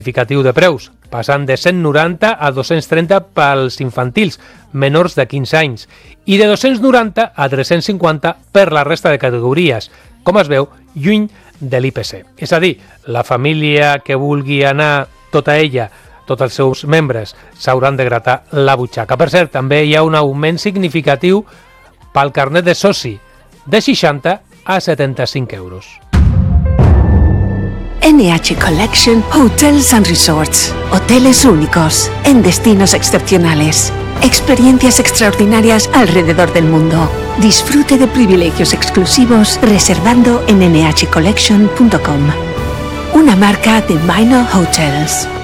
significatiu de preus, passant de 190 a 230 pels infantils menors de 15 anys i de 290 a 350 per la resta de categories, com es veu, lluny de l'IPC. És a dir, la família que vulgui anar tota ella, tots els seus membres, s'hauran de gratar la butxaca. Per cert, també hi ha un augment significatiu pel carnet de soci, de 60 a 75 euros. NH Collection Hotels and Resorts. Hoteles únicos, en destinos excepcionales. Experiencias extraordinarias alrededor del mundo. Disfrute de privilegios exclusivos reservando en nhcollection.com. Una marca de Minor Hotels.